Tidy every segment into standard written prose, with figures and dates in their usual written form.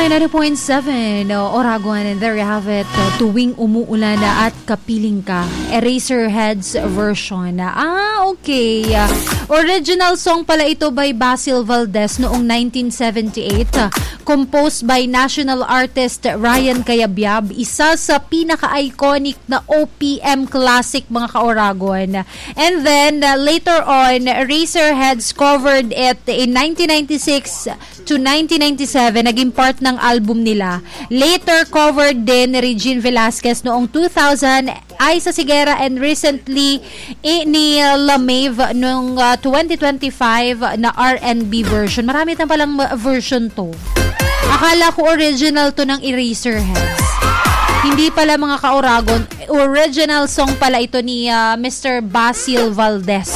90.7 Oragon, and there you have it. Tuwing umuulan at kapiling ka, Eraserheads version. Okay. Original song pala ito by Basil Valdez noong 1978. Composed by national artist Ryan Cayabyab. Isa sa pinaka-iconic na OPM classic, mga ka-Oragon. And then, later on, Eraserheads covered it in 1996 to 1997. Naging part ng album nila. Later covered din ni Regine Velasquez noong 2000, Isa Sigera, and recently ni Lamave noong 2025 na R&B version. Marami na palang version to. Akala ko original to ng Eraserheads. Hindi pala, mga ka-Oragon. Original song pala ito ni Mr. Basil Valdez.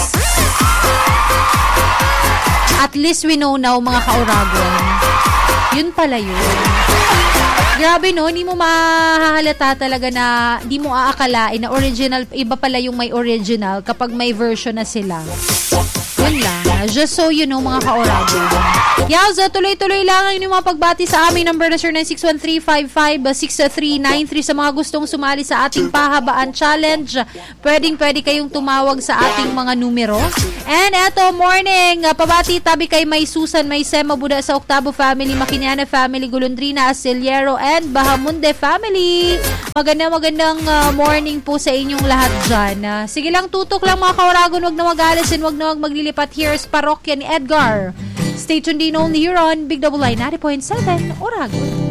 At least we know now, mga ka-Oragon. Yun pala yun. Grabe, no? Hindi mo mahahalata talaga na, hindi mo aakalain na original, iba pala yung may original kapag may version na sila. Yun lang. Just so you know, mga ka-Oragon. Yawza, tuloy-tuloy lang yung mga pagbati sa aming number na 0961-355-6393 sa mga gustong sumali sa ating pahabaan challenge. Pwede kayong tumawag sa ating mga numero. And eto, morning, pabati tabi kay May Susan, May Sema Buda sa Octavo family, Maquiniana family, Golondrina, Asiliero, and Bahamunde family. Magandang morning po sa inyong lahat dyan. Sige lang, tutok lang, mga ka-Oragon, wag na mag-alisin, wag na maglilipat. Here's Parokya ni Edgar. Stay tuned din only here on Big Double I 90.7 Oragon.